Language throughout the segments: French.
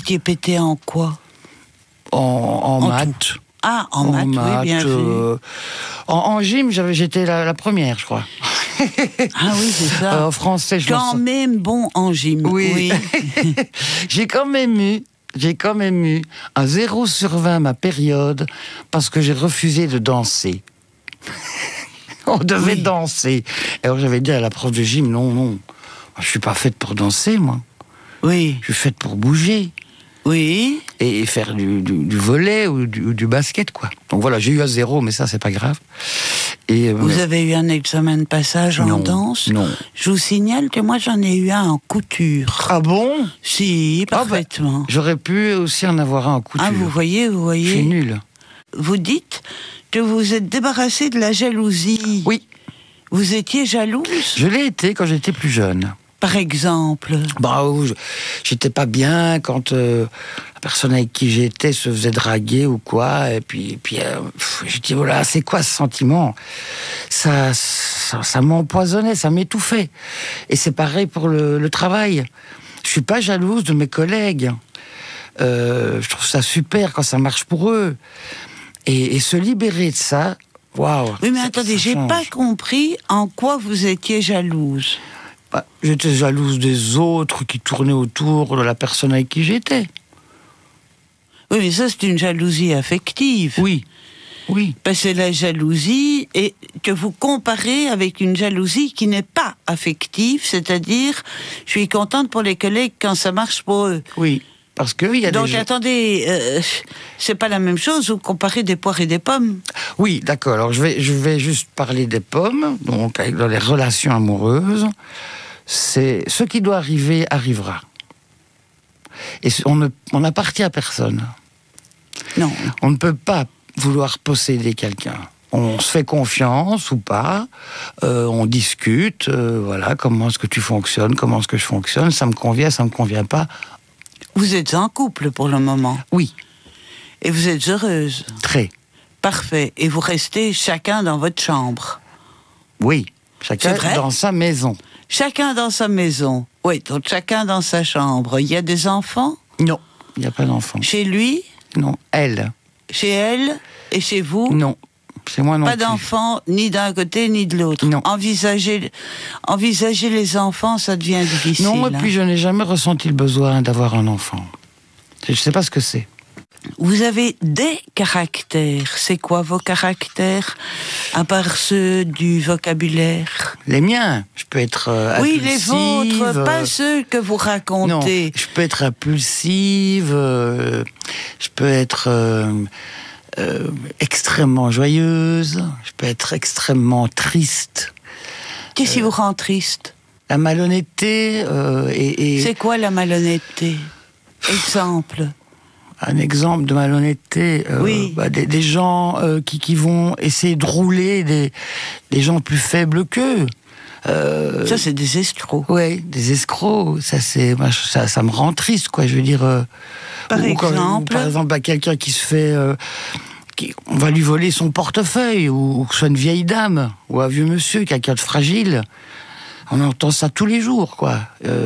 étiez pété en quoi? En maths. Ah, en maths, oui, bien vu. En gym, j'étais la première, je crois. Ah oui, c'est ça. En français, je Quand même bon en gym. Oui. J'ai quand même eu un 0 sur 20 ma période parce que j'ai refusé de danser. On devait danser. Alors j'avais dit à la prof de gym, non, je suis pas faite pour danser, moi. Oui. Je suis faite pour bouger. Oui. Et faire du volley ou du basket, quoi. Donc voilà, j'ai eu un 0, mais ça, c'est pas grave. Et, vous avez eu un examen de passage en danse? Non. Je vous signale que moi, j'en ai eu un en couture. Ah bon? Si, parfaitement. J'aurais pu aussi en avoir un en couture. Ah, vous voyez. Je suis nul. Vous dites que vous êtes débarrassé de la jalousie. Oui. Vous étiez jalouse? Je l'ai été quand j'étais plus jeune. Par exemple? J'étais pas bien quand la personne avec qui j'étais se faisait draguer ou quoi, et puis j'ai dit, voilà, c'est quoi ce sentiment? Ça m'empoisonnait, ça m'étouffait. Et c'est pareil pour le travail. Je suis pas jalouse de mes collègues. Je trouve ça super quand ça marche pour eux. Et se libérer de ça, waouh. Oui, mais attendez, j'ai pas compris en quoi vous étiez jalouse. J'étais jalouse des autres qui tournaient autour de la personne avec qui j'étais. Oui, mais ça, c'est une jalousie affective. Oui. Parce que c'est la jalousie et que vous comparez avec une jalousie qui n'est pas affective, c'est-à-dire, je suis contente pour les collègues quand ça marche pour eux. Oui. Parce que il y a donc attendez, c'est pas la même chose, vous comparez des poires et des pommes. Oui, d'accord. Alors je vais juste parler des pommes. Donc dans les relations amoureuses, c'est ce qui doit arriver arrivera. Et on n'appartient à personne. Non. On ne peut pas vouloir posséder quelqu'un. On se fait confiance ou pas, on discute, voilà, comment est-ce que tu fonctionnes, comment est-ce que je fonctionne, ça me convient, ça me convient pas. Vous êtes en couple pour le moment? Oui. Et vous êtes heureuse? Très. Parfait. Et vous restez chacun dans votre chambre? Oui. Chacun dans sa maison. Chacun dans sa maison. Oui, donc chacun dans sa chambre. Il y a des enfants? Non, il n'y a pas d'enfants. Chez lui? Non, elle. Chez elle? Et chez vous? Non, chez moi non plus. Pas d'enfants, ni d'un côté, ni de l'autre. Non. Envisager les enfants, ça devient difficile. Non, et puis je n'ai jamais ressenti le besoin d'avoir un enfant. Je ne sais pas ce que c'est. Vous avez des caractères. C'est quoi vos caractères, à part ceux du vocabulaire? Les miens. Je peux être oui, impulsive. les vôtres, pas ceux que vous racontez. Non, je peux être impulsive, je peux être extrêmement joyeuse, je peux être extrêmement triste. Qu'est-ce qui vous rend triste? La malhonnêteté et... C'est quoi la malhonnêteté? Exemple. Un exemple de malhonnêteté, oui. Des gens qui vont essayer de rouler des gens plus faibles qu'eux. Ça, c'est des escrocs. Oui, des escrocs. Ça me rend triste, quoi. Je veux dire. Par exemple, quelqu'un qui se fait, on va lui voler son portefeuille, ou que ce soit une vieille dame ou un vieux monsieur, quelqu'un de fragile. On entend ça tous les jours, quoi.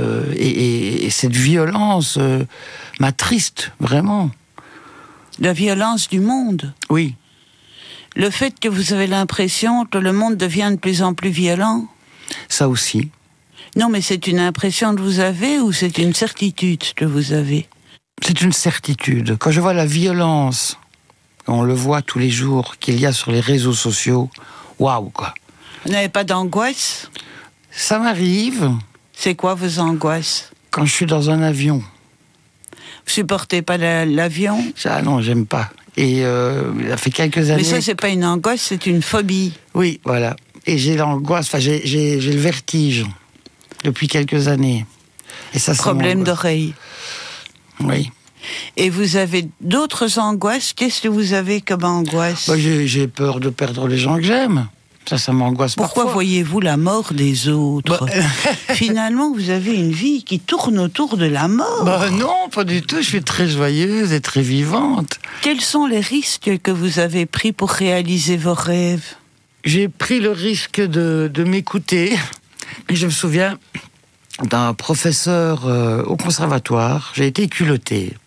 Et cette violence m'attriste, vraiment. La violence du monde. Oui. Le fait que vous avez l'impression que le monde devient de plus en plus violent. Ça aussi. Non, mais c'est une impression que vous avez ou c'est une certitude que vous avez? C'est une certitude. Quand je vois la violence, on le voit tous les jours, qu'il y a sur les réseaux sociaux, waouh, quoi. Vous n'avez pas d'angoisse? Ça m'arrive. C'est quoi vos angoisses? Quand je suis dans un avion. Vous supportez pas l'avion? Ah non, j'aime pas. Et ça fait quelques années... Mais ça, c'est pas une angoisse, c'est une phobie. Oui, voilà. Et j'ai l'angoisse, j'ai le vertige depuis quelques années. Et ça problème d'oreille. Oui. Et vous avez d'autres angoisses? Qu'est-ce que vous avez comme angoisse? J'ai peur de perdre les gens que j'aime. Ça m'angoisse parfois. Pourquoi voyez-vous la mort des autres? Finalement, vous avez une vie qui tourne autour de la mort. Non, pas du tout. Je suis très joyeuse et très vivante. Quels sont les risques que vous avez pris pour réaliser vos rêves? J'ai pris le risque de m'écouter. Et je me souviens d'un professeur au conservatoire. J'ai été culottée.